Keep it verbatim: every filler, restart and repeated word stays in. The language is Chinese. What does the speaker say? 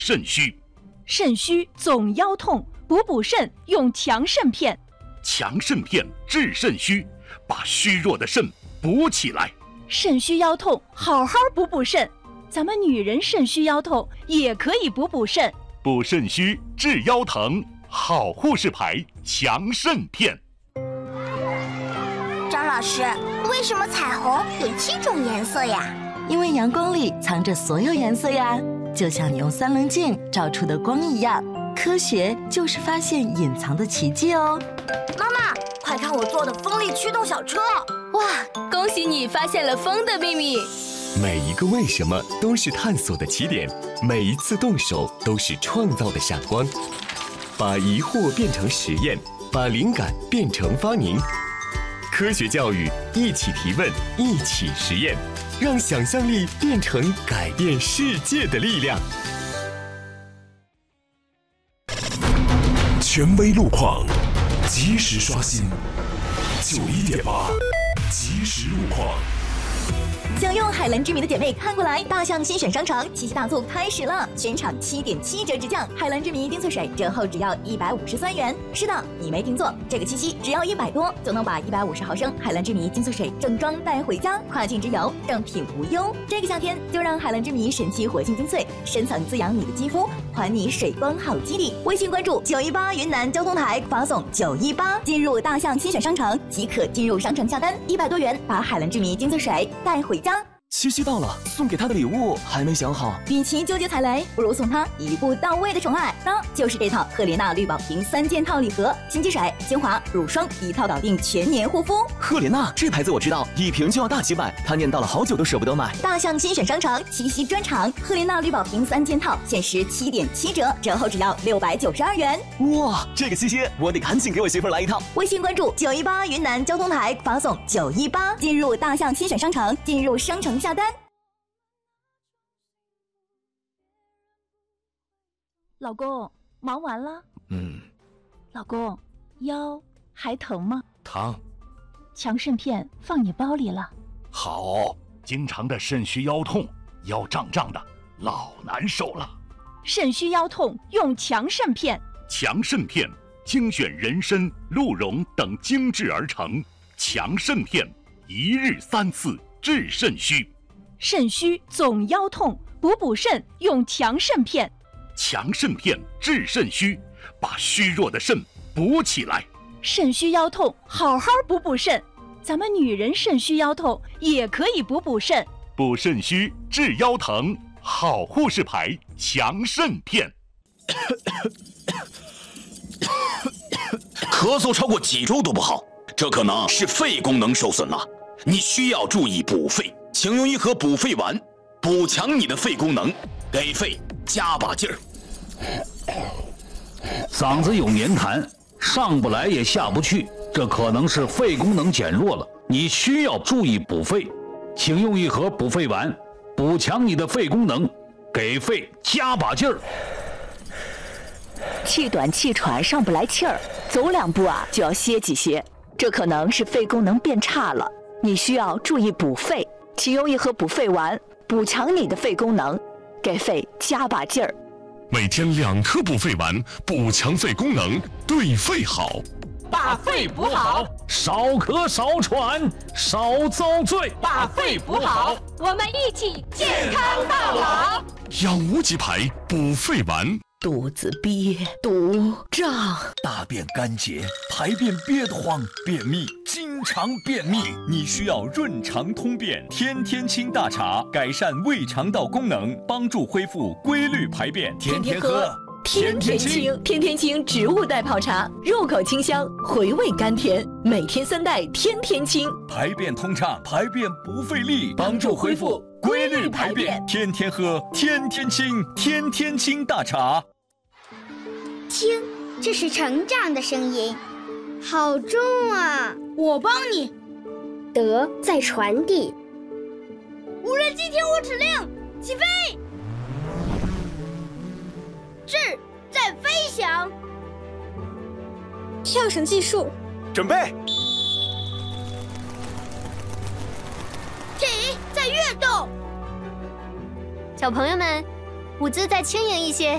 肾虚。 肾虚总腰痛，补补肾用强肾片。 强肾片治肾虚，把虚弱的肾补起来。 肾虚腰痛，好好补补肾。咱们女人肾虚腰痛也可以补补肾。 补肾虚治腰疼，好护士牌强肾片。 张老师，为什么彩虹有七种颜色呀？ 因为阳光里藏着所有颜色呀，就像你用三棱镜照出的光一样。科学就是发现隐藏的奇迹哦。 妈妈，快看我做的风力驱动小车！ 哇，恭喜你发现了风的秘密！ 每一个为什么都是探索的起点，每一次动手都是创造的闪光。把疑惑变成实验，把灵感变成发明。科学教育，一起提问，一起实验，让想象力变成改变世界的力量。 权威路况，及时刷新。九一点八，及时路况。 想用海蓝之谜的姐妹看过来，大象新选商城七夕大促开始了，全场七点七折直降，海蓝之谜精粹水折后只要一百五十三元。是的，你没听错，这个七夕只要一百多就能把一百五十毫升海蓝之谜精粹水正装带回家，跨境之游正品无忧。这个夏天就让海蓝之谜神奇活性精粹深层滋养你的肌肤，还你水光好肌理。微信关注九一八云南交通台，发送九一八进入大象新选商城即可进入商城下单，一百多元把海蓝之谜精粹水带回家。 七夕到了，送给他的礼物还没想好。 与其纠结踩雷，不如送他一步到位的宠爱，那就是这套赫莲娜绿宝瓶三件套礼盒，新机水、精华、乳霜一套搞定全年护肤。 赫莲娜这牌子我知道，一瓶就要大几百，他念叨了好久都舍不得买。 大象新选商城七夕专场，赫莲娜绿宝瓶三件套限时七点七折，折后只要六百九十二元。 哇，这个七夕我得赶紧给我媳妇来一套。 微信关注九一八云南交通台，发送九一八进入大象新选商城，进入商城下单。 老公，忙完了？ 嗯。 老公，腰还疼吗？ 疼。 强肾片放你包里了。 好，经常的肾虚腰痛，腰胀胀的，老难受了。 肾虚腰痛用强肾片。 强肾片精选人参、鹿茸等精制而成，强肾片一日三次治肾虚。 肾虚总腰痛，补补肾用强肾片。 强肾片治肾虚，把虚弱的肾补起来。 肾虚腰痛，好好补补肾。咱们女人肾虚腰痛也可以补补肾。 补肾虚治腰疼，好护士牌强肾片。 咳嗽超过几周都不好，这可能是肺功能受损了，你需要注意补肺。请用一盒补肺丸，补强你的肺功能，给肺加把劲儿。 嗓子有黏痰，上不来也下不去，这可能是肺功能减弱了，你需要注意补肺。请用一盒补肺丸，补强你的肺功能，给肺加把劲儿。 气短气喘，上不来气儿，走两步啊就要歇几歇，这可能是肺功能变差了，你需要注意补肺。请用一盒补肺丸，补强你的肺功能，给肺加把劲儿。 每天两颗补肺丸，补强肺功能，对肺好。 把肺补好， 少咳少喘少遭罪。 把肺补好，我们一起健康到老。 养无极牌补肺丸。 肚子憋、肚胀， 大便干结，排便憋得慌，便秘，经常便秘，你需要润肠通便天天清大茶，改善胃肠道功能，帮助恢复规律排便。天天喝， 天天清，天天清植物代泡茶，入口清香，回味甘甜，每天三袋，天天清， 排便通畅，排便不费力，帮助恢复规律排便。天天喝，天天清，天天清大茶。 听，这是成长的声音，好重啊！ 我帮你。 德在传递。 无人机听我指令，起飞。志在飞翔。 跳绳计数。 准备。 体在跃动。 小朋友们，舞姿再轻盈一些。